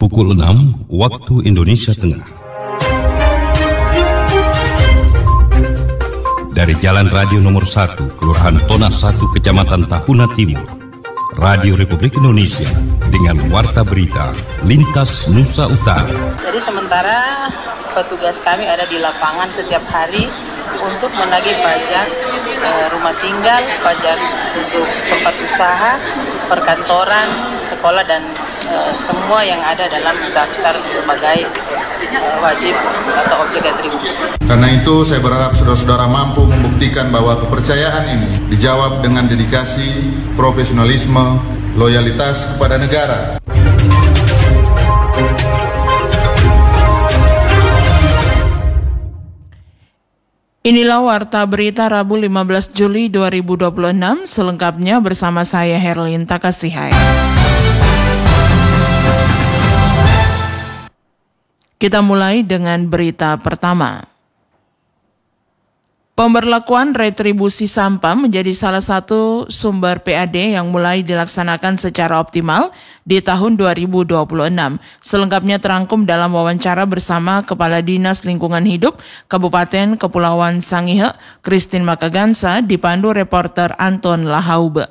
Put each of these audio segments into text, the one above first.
pukul 6 waktu Indonesia Tengah. Dari Jalan Radio Nomor 1, Kelurahan Tona 1, Kecamatan Tahuna Timur, Radio Republik Indonesia dengan warta berita Lintas Nusa Utara. Jadi sementara petugas kami ada di lapangan setiap hari untuk menagih pajak rumah tinggal, pajak untuk tempat usaha, perkantoran, sekolah, dan semua yang ada dalam daftar sebagai wajib atau objek retribusi. Karena itu saya berharap saudara-saudara mampu membuktikan bahwa kepercayaan ini dijawab dengan dedikasi, profesionalisme, loyalitas kepada negara. Inilah Warta Berita Rabu 15 Juli 2026, selengkapnya bersama saya Herlin Takasihai. Kita mulai dengan berita pertama. Pemberlakuan retribusi sampah menjadi salah satu sumber PAD yang mulai dilaksanakan secara optimal di tahun 2026. Selengkapnya terangkum dalam wawancara bersama Kepala Dinas Lingkungan Hidup Kabupaten Kepulauan Sangihe, Christine Makagansa, dipandu reporter Anton Lahaube.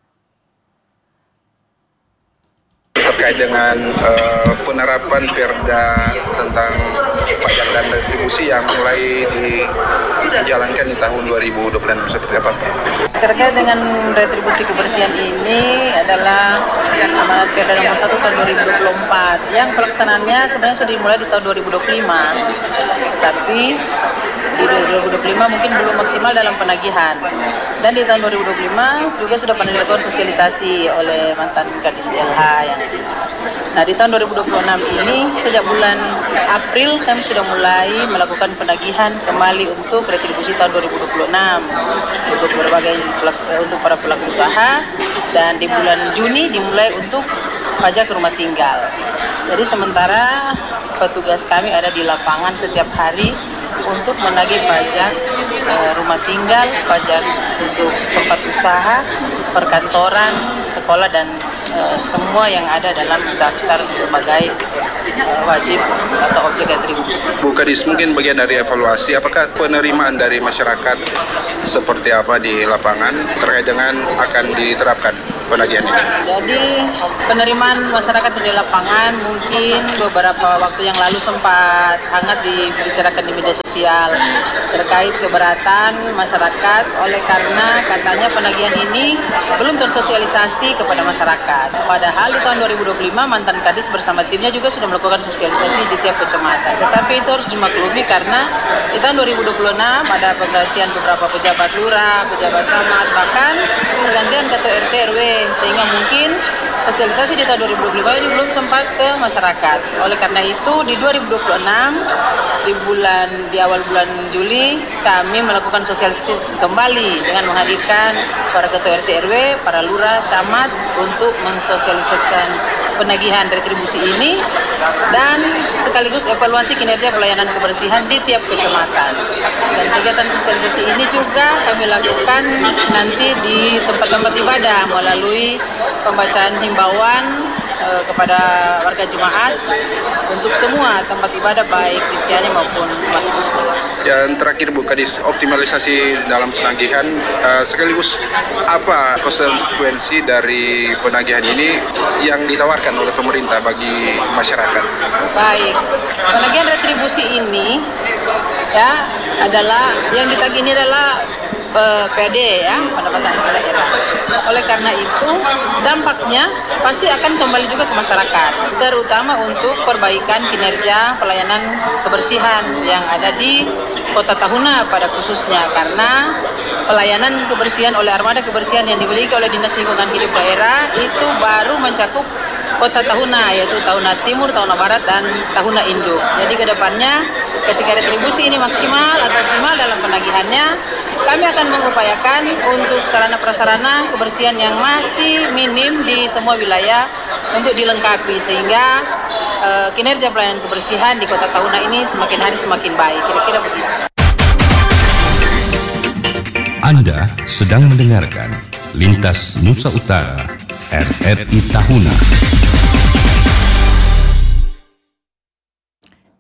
Terkait dengan penerapan Perda tentang pajak dan retribusi yang mulai dijalankan di tahun 2026 seperti apa? Terkait dengan retribusi kebersihan ini adalah amanat Perda nomor 1 tahun 2024 yang pelaksanaannya sebenarnya sudah dimulai di tahun 2025, tapi di 2025 mungkin belum maksimal dalam penagihan, dan di tahun 2025 juga sudah pernah dilakukan sosialisasi oleh mantan Kadis DLH yang Nah, di tahun 2026 ini, sejak bulan April kami sudah mulai melakukan penagihan kembali untuk retribusi tahun 2026 untuk para pelaku usaha, dan di bulan Juni dimulai untuk pajak rumah tinggal. Jadi sementara petugas kami ada di lapangan setiap hari untuk menagih pajak rumah tinggal, pajak untuk tempat usaha, perkantoran, sekolah, dan semua yang ada dalam daftar sebagai wajib atau objek retribusi. Bu Kadis, mungkin bagian dari evaluasi, apakah penerimaan dari masyarakat seperti apa di lapangan terkait dengan akan diterapkan penagihan ini? Jadi penerimaan masyarakat di lapangan mungkin beberapa waktu yang lalu sempat hangat dibicarakan di media sosial terkait keberatan masyarakat oleh karena katanya penagihan ini belum tersosialisasi kepada masyarakat. Padahal di tahun 2025 mantan Kadis bersama timnya juga sudah melakukan sosialisasi di tiap kecamatan. Tetapi itu harus dimaklumi karena di tahun 2026 ada pergantian beberapa pejabat lurah, pejabat camat, bahkan pergantian ketua RT RW, sehingga mungkin sosialisasi di tahun 2025 ini belum sempat ke masyarakat. Oleh karena itu di 2026 di awal bulan Juli kami melakukan sosialisasi kembali dengan menghadirkan para ketua RT RW, para lurah, camat untuk mensosialisasikan penagihan retribusi ini dan sekaligus evaluasi kinerja pelayanan kebersihan di tiap kecamatan. Dan kegiatan sosialisasi ini juga kami lakukan nanti di tempat-tempat ibadah melalui pembacaan himbauan kepada warga jemaat untuk semua tempat ibadah baik Kristiani maupun umat Muslim. Dan terakhir Bu Kadis, optimalisasi dalam penagihan sekaligus apa konsekuensi dari penagihan ini yang ditawarkan oleh pemerintah bagi masyarakat? Baik, penagihan retribusi ini ya adalah yang ditagih ini adalah PD ya, pendapatan asli daerah. Oleh karena itu dampaknya pasti akan kembali juga ke masyarakat, terutama untuk perbaikan kinerja pelayanan kebersihan yang ada di Kota Tahuna pada khususnya, karena pelayanan kebersihan oleh armada kebersihan yang dimiliki oleh Dinas Lingkungan Hidup Daerah itu baru mencakup Kota Tahuna, yaitu Tahuna Timur, Tahuna Barat, dan Tahuna Induk. Jadi kedepannya ketika retribusi ini maksimal atau optimal dalam penagihannya, kami akan mengupayakan untuk sarana-prasarana kebersihan yang masih minim di semua wilayah untuk dilengkapi sehingga kinerja pelayanan kebersihan di Kota Tahuna ini semakin hari semakin baik. Kira-kira begitu. Anda sedang mendengarkan Lintas Nusa Utara RRI Tahuna.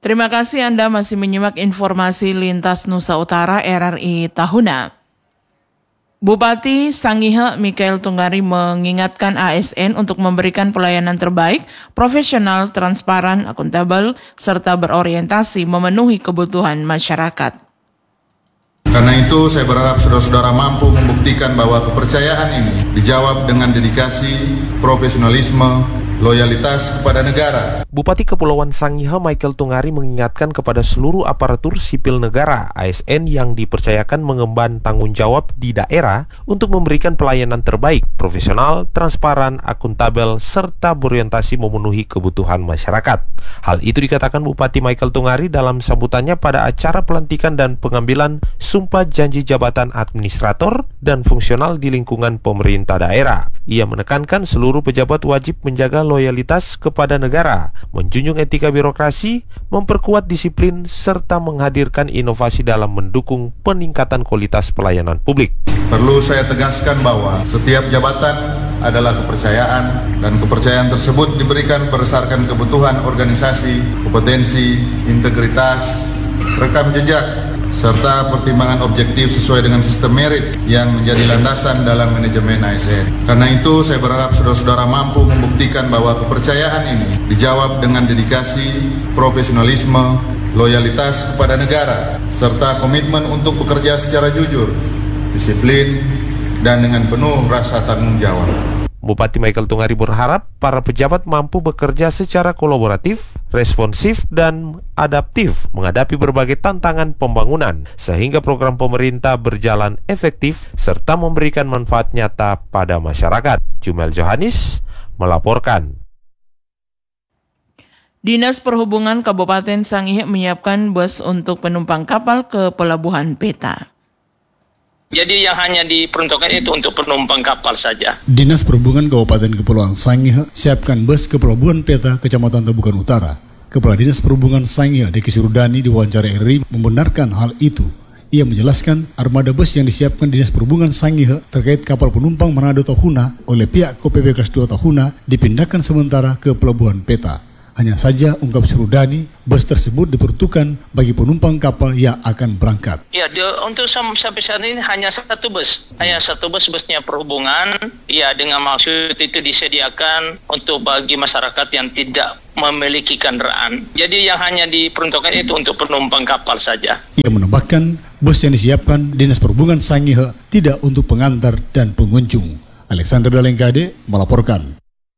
Terima kasih Anda masih menyimak informasi Lintas Nusa Utara RRI Tahuna. Bupati Sangihe Mikael Tunggari mengingatkan ASN untuk memberikan pelayanan terbaik, profesional, transparan, akuntabel, serta berorientasi memenuhi kebutuhan masyarakat. Karena itu saya berharap saudara-saudara mampu membuktikan bahwa kepercayaan ini dijawab dengan dedikasi, profesionalisme, loyalitas kepada negara. Bupati Kepulauan Sangihe Mikael Tunggari mengingatkan kepada seluruh aparatur sipil negara ASN yang dipercayakan mengemban tanggung jawab di daerah untuk memberikan pelayanan terbaik, profesional, transparan, akuntabel, serta berorientasi memenuhi kebutuhan masyarakat. Hal itu dikatakan Bupati Mikael Tunggari dalam sambutannya pada acara pelantikan dan pengambilan sumpah janji jabatan administrator dan fungsional di lingkungan pemerintah daerah. Ia menekankan seluruh pejabat wajib menjaga loyalitas kepada negara, menjunjung etika birokrasi, memperkuat disiplin, serta menghadirkan inovasi dalam mendukung peningkatan kualitas pelayanan publik. Perlu saya tegaskan bahwa setiap jabatan adalah kepercayaan, dan kepercayaan tersebut diberikan berdasarkan kebutuhan organisasi, kompetensi, integritas, rekam jejak, serta pertimbangan objektif sesuai dengan sistem merit yang menjadi landasan dalam manajemen ASN. Karena itu saya berharap saudara-saudara mampu membuktikan bahwa kepercayaan ini dijawab dengan dedikasi, profesionalisme, loyalitas kepada negara, serta komitmen untuk bekerja secara jujur, disiplin, dan dengan penuh rasa tanggung jawab. Bupati Mikael Tunggari berharap para pejabat mampu bekerja secara kolaboratif, responsif, dan adaptif menghadapi berbagai tantangan pembangunan, sehingga program pemerintah berjalan efektif serta memberikan manfaat nyata pada masyarakat. Jumel Johanis melaporkan. Dinas Perhubungan Kabupaten Sangihe menyiapkan bus untuk penumpang kapal ke Pelabuhan Peta. Jadi yang hanya diperuntukkan itu untuk penumpang kapal saja. Dinas Perhubungan Kabupaten Kepulauan Sangihe siapkan bus ke Pelabuhan Peta, Kecamatan Tabukan Utara. Kepala Dinas Perhubungan Sangihe, Deki Surudani, diwawancara RRI membenarkan hal itu. Ia menjelaskan armada bus yang disiapkan Dinas Perhubungan Sangihe terkait kapal penumpang Manado Tahuna oleh pihak KPP Kelas 2 Tahuna dipindahkan sementara ke Pelabuhan Peta. Hanya saja, ungkap Surudani, bus tersebut diperuntukkan bagi penumpang kapal yang akan berangkat. Ya, untuk sampai saat ini hanya satu bus. Hanya satu busnya perhubungan. Ya, dengan maksud itu disediakan untuk bagi masyarakat yang tidak memiliki kendaraan. Jadi yang hanya diperuntukkan itu untuk penumpang kapal saja. Ia menambahkan, bus yang disiapkan Dinas Perhubungan Sangihe tidak untuk pengantar dan pengunjung. Alexander Dalengkade melaporkan.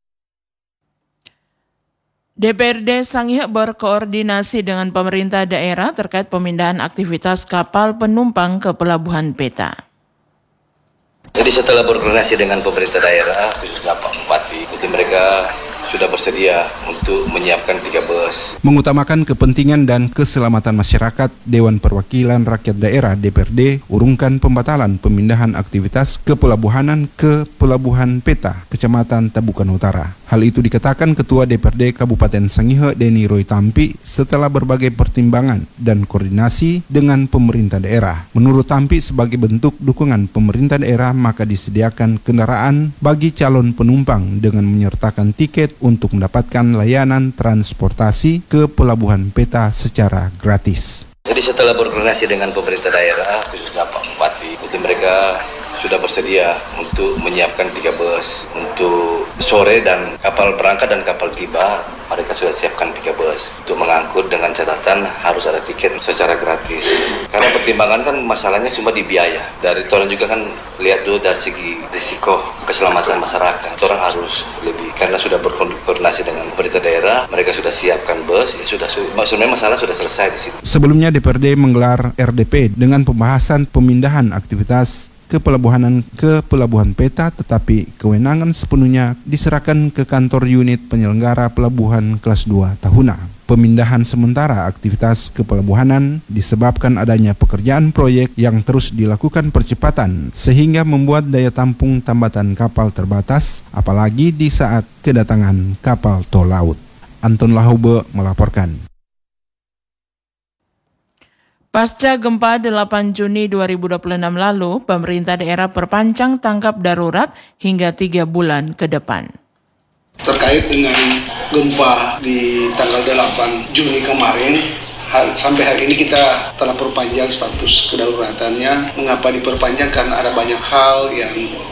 DPRD Sangihe berkoordinasi dengan pemerintah daerah terkait pemindahan aktivitas kapal penumpang ke Pelabuhan Peta. Jadi setelah berkoordinasi dengan pemerintah daerah, khususnya Pak Bupati, jadi mereka sudah bersedia untuk menyiapkan 3 bus. Mengutamakan kepentingan dan keselamatan masyarakat, Dewan Perwakilan Rakyat Daerah DPRD urungkan pembatalan pemindahan aktivitas kepelabuhanan ke Pelabuhan Peta, Kecamatan Tabukan Utara. Hal itu dikatakan Ketua DPRD Kabupaten Sangihe Deni Roy Tampi setelah berbagai pertimbangan dan koordinasi dengan pemerintah daerah. Menurut Tampi, sebagai bentuk dukungan pemerintah daerah maka disediakan kendaraan bagi calon penumpang dengan menyertakan tiket untuk mendapatkan layanan transportasi ke Pelabuhan Peta secara gratis. Jadi setelah berkoordinasi dengan pemerintah daerah, khususnya Pak Bupati, jadi mereka sudah bersedia untuk menyiapkan 3 bus untuk sore, dan kapal berangkat dan kapal tiba mereka sudah siapkan 3 bus untuk mengangkut dengan catatan harus ada tiket secara gratis. Karena pertimbangan kan masalahnya cuma di biaya. Dari orang juga kan lihat dulu dari segi risiko keselamatan masyarakat. Orang harus lebih, karena sudah berkoordinasi dengan pemerintah daerah, mereka sudah siapkan bus, ya sudah maksudnya masalah sudah selesai di sini. Sebelumnya DPRD menggelar RDP dengan pembahasan pemindahan aktivitas kepelabuhanan ke Pelabuhan Peta, tetapi kewenangan sepenuhnya diserahkan ke kantor unit penyelenggara pelabuhan kelas 2 Tahuna. Pemindahan sementara aktivitas kepelabuhanan disebabkan adanya pekerjaan proyek yang terus dilakukan percepatan sehingga membuat daya tampung tambatan kapal terbatas, apalagi di saat kedatangan kapal tol laut. Anton Lahube melaporkan. Pasca gempa 8 Juni 2026 lalu, pemerintah daerah perpanjang tanggap darurat hingga 3 bulan ke depan. Terkait dengan gempa di tanggal 8 Juni kemarin, Sampai hari ini kita telah perpanjang status kedaruratannya. Mengapa diperpanjang? Karena ada banyak hal yang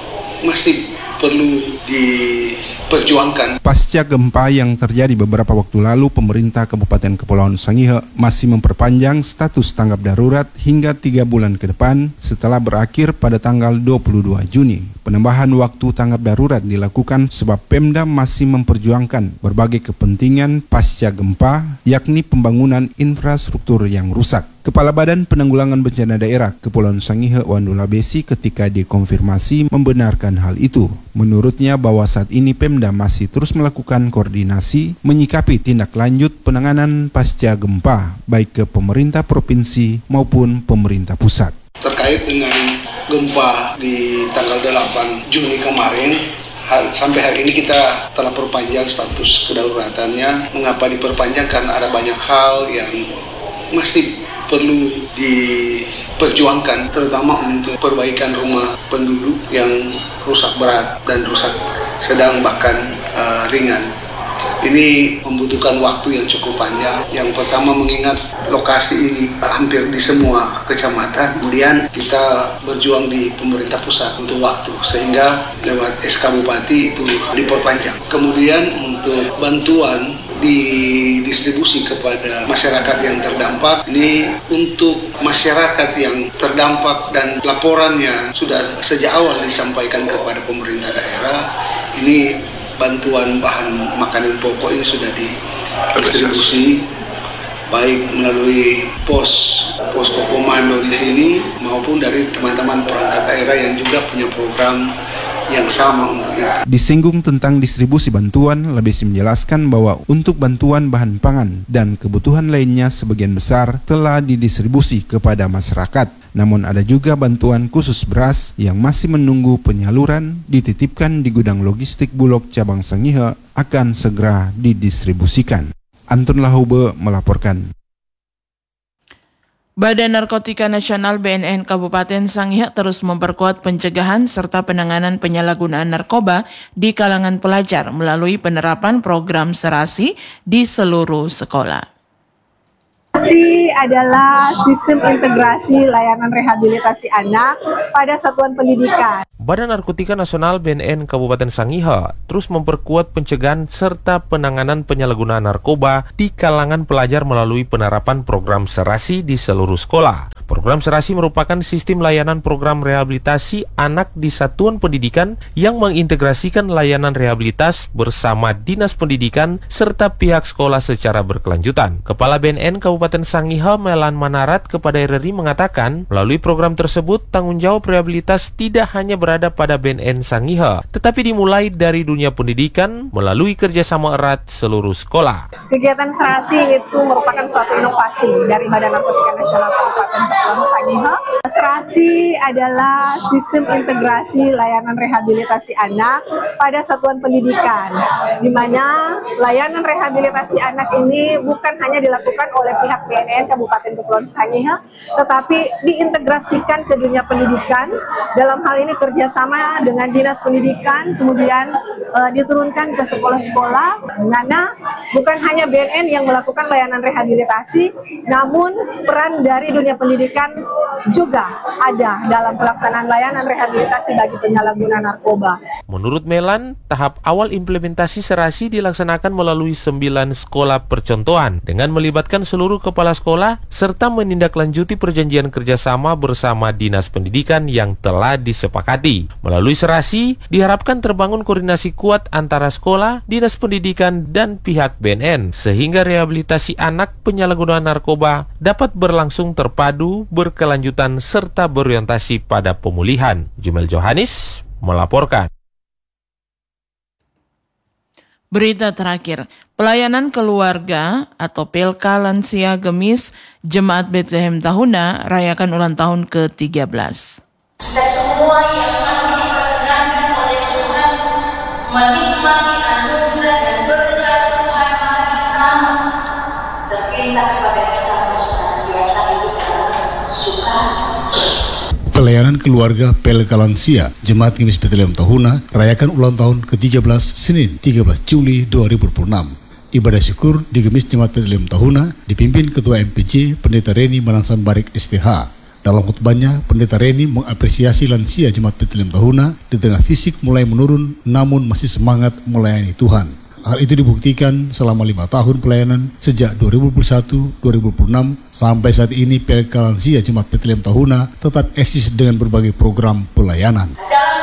masih perlu diperjuangkan. Pasca gempa yang terjadi beberapa waktu lalu, pemerintah Kabupaten Kepulauan Sangihe masih memperpanjang status tanggap darurat hingga 3 bulan ke depan setelah berakhir pada tanggal 22 Juni. Penambahan waktu tanggap darurat dilakukan sebab Pemda masih memperjuangkan berbagai kepentingan pasca gempa, yakni pembangunan infrastruktur yang rusak. Kepala Badan Penanggulangan Bencana Daerah Kepulauan Sangihe Wandula Besi ketika dikonfirmasi membenarkan hal itu. Menurutnya bahwa saat ini Pemda masih terus melakukan koordinasi menyikapi tindak lanjut penanganan pasca gempa baik ke pemerintah provinsi maupun pemerintah pusat. Terkait dengan gempa di tanggal 8 Juni kemarin, sampai hari ini kita telah perpanjang status kedaruratannya. Mengapa diperpanjang? Karena ada banyak hal yang masih perlu diperjuangkan, terutama untuk perbaikan rumah penduduk yang rusak berat dan rusak sedang bahkan ringan. Ini membutuhkan waktu yang cukup panjang. Yang pertama, mengingat lokasi ini hampir di semua kecamatan. Kemudian kita berjuang di pemerintah pusat untuk waktu, sehingga lewat SK Bupati itu diperpanjang. Kemudian untuk bantuan didistribusi kepada masyarakat yang terdampak. Ini untuk masyarakat yang terdampak dan laporannya sudah sejak awal disampaikan kepada pemerintah daerah. Ini bantuan bahan makanan pokok ini sudah didistribusi baik melalui posko komando di sini maupun dari teman-teman perangkat daerah yang juga punya program yang sama untuk itu. Disinggung tentang distribusi bantuan, Lebesi menjelaskan bahwa untuk bantuan bahan pangan dan kebutuhan lainnya sebagian besar telah didistribusi kepada masyarakat. Namun ada juga bantuan khusus beras yang masih menunggu penyaluran dititipkan di gudang logistik Bulog Cabang Sangihe akan segera didistribusikan. Antun Lahube melaporkan. Badan Narkotika Nasional BNN Kabupaten Sangihe terus memperkuat pencegahan serta penanganan penyalahgunaan narkoba di kalangan pelajar melalui penerapan program serasi di seluruh sekolah. Serasi adalah sistem integrasi layanan rehabilitasi anak pada satuan pendidikan. Badan Narkotika Nasional BNN Kabupaten Sangihe terus memperkuat pencegahan serta penanganan penyalahgunaan narkoba di kalangan pelajar melalui penerapan program serasi di seluruh sekolah. Program serasi merupakan sistem layanan program rehabilitasi anak di satuan pendidikan yang mengintegrasikan layanan rehabilitas bersama Dinas Pendidikan serta pihak sekolah secara berkelanjutan. Kepala BNN Kabupaten Sangihe Melan Manarat kepada RRI mengatakan, melalui program tersebut tanggung jawab rehabilitas tidak hanya berada pada BNN Sangihe, tetapi dimulai dari dunia pendidikan melalui kerjasama erat seluruh sekolah. Kegiatan serasi itu merupakan suatu inovasi dari Badan Narkotika Nasional Kabupaten Kepulauan Sangihe. Serasi adalah sistem integrasi layanan rehabilitasi anak pada satuan pendidikan, di mana layanan rehabilitasi anak ini bukan hanya dilakukan oleh pihak BNN Kabupaten Kepulauan Sangihe, tetapi diintegrasikan ke dunia pendidikan. Dalam hal ini kerjasama dengan Dinas Pendidikan, kemudian diturunkan ke sekolah-sekolah, di mana bukan hanya BNN yang melakukan layanan rehabilitasi, namun peran dari dunia pendidikan juga ada dalam pelaksanaan layanan rehabilitasi bagi penyalahguna narkoba. Menurut Melan, tahap awal implementasi serasi dilaksanakan melalui 9 sekolah percontohan dengan melibatkan seluruh kepala sekolah serta menindaklanjuti perjanjian kerjasama bersama Dinas Pendidikan yang telah disepakati. Melalui serasi, diharapkan terbangun koordinasi kuat antara sekolah, Dinas Pendidikan, dan pihak BNN, sehingga rehabilitasi anak penyalahgunaan narkoba dapat berlangsung terpadu, berkelanjutan, serta berorientasi pada pemulihan. Jumel Johanis melaporkan. Berita terakhir, pelayanan keluarga atau PLK Lansia Gemis Jemaat Bethlehem Tahuna rayakan ulang tahun ke-13. Kita semua yang masih diperkenankan oleh Tuhan menikmati anugerah dan berkat Tuhan Maha Esa, berpindah kepada kita senantiasa hidup dalam sukacita. Pelayanan keluarga PLK Lansia Jemaat Gemis Bethlehem Tahuna rayakan ulang tahun ke-13 Senin 13 Juli 2026. Ibadah syukur di Gemis Jemaat Bethlehem Tahuna dipimpin Ketua MPJ Pendeta Reni Manansambarik STH. Dalam khutbahnya, Pendeta Reni mengapresiasi lansia Jemaat Bethlehem Tahuna di tengah fisik mulai menurun namun masih semangat melayani Tuhan. Hal itu dibuktikan selama 5 tahun pelayanan sejak 2021-2026 sampai saat ini PLK Lansia Jemaat Bethlehem Tahuna tetap eksis dengan berbagai program pelayanan.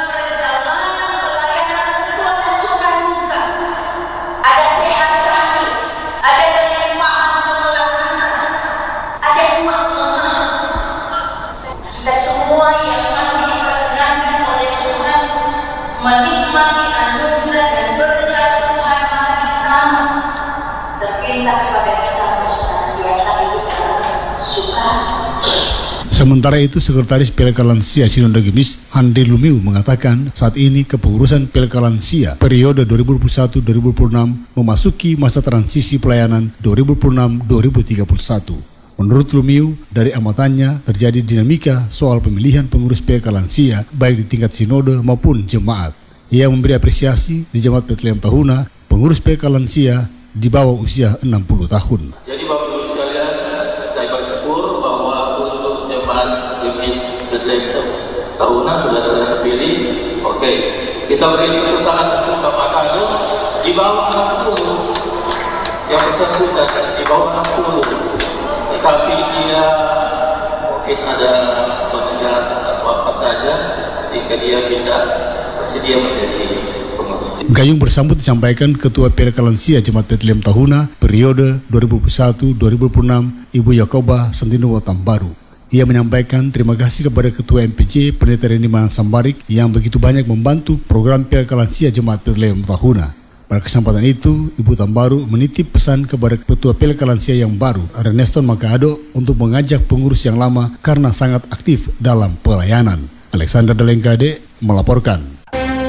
Menikmati anugerah dan berkat Tuhan Maha Esa, terpindah kepada kita biasa hidup dalam suka. Sementara itu, Sekretaris PLK Lansia Sinode Gemis, Handri Lumiu, mengatakan saat ini kepengurusan PLK Lansia periode 2021-2026 memasuki masa transisi pelayanan 2026-2031. Menurut Lumiu, dari amatannya terjadi dinamika soal pemilihan pengurus PLK Lansia baik di tingkat sinode maupun jemaat. Ia memberi apresiasi di Jemaat Bethlehem Tahuna, pengurus PLK Lansia di bawah usia 60 tahun. Jadi Bapak Ibu sekalian, saya bersyukur bahwa untuk Jemaat Gemis Bethlehem Tahuna sudah terpilih. Oke, kita beri tepuk tangan untuk Bapak Kado di bawah 60. Yang bersangkutan di bawah 60. Tapi dia mungkin ada pekerjaan atau apa saja sehingga dia bisa bersedia menjadi pengurus. Gayung bersambut disampaikan Ketua PLK Lansia Jemaat Bethlehem Tahuna periode 2021-2026 Ibu Yakoba Santino Tambaru. Ia menyampaikan terima kasih kepada Ketua MPJ Pendeta Reni Manansambarik yang begitu banyak membantu program PLK Lansia Jemaat Bethlehem Tahuna. Pada kesempatan itu, Ibu Tambaru menitip pesan kepada Ketua PLK Lansia yang baru, Erneston Makado, untuk mengajak pengurus yang lama karena sangat aktif dalam pelayanan. Alexander Delengkade melaporkan.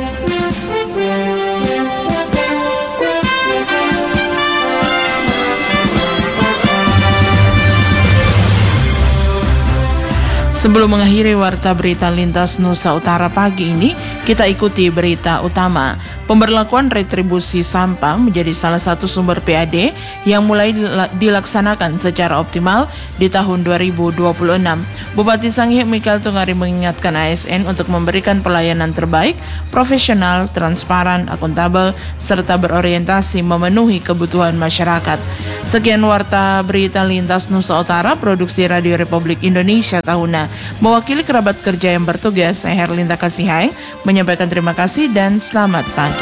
Sebelum mengakhiri Warta Berita Lintas Nusa Utara pagi ini, kita ikuti berita utama. Pemberlakuan retribusi sampah menjadi salah satu sumber PAD yang mulai dilaksanakan secara optimal di tahun 2026. Bupati Sangihe Michael Tungari mengingatkan ASN untuk memberikan pelayanan terbaik, profesional, transparan, akuntabel, serta berorientasi memenuhi kebutuhan masyarakat. Sekian Warta Berita Lintas Nusa Utara, produksi Radio Republik Indonesia Tahuna. Mewakili kerabat kerja yang bertugas, saya Herlinda Kasihai menyampaikan terima kasih dan selamat pagi.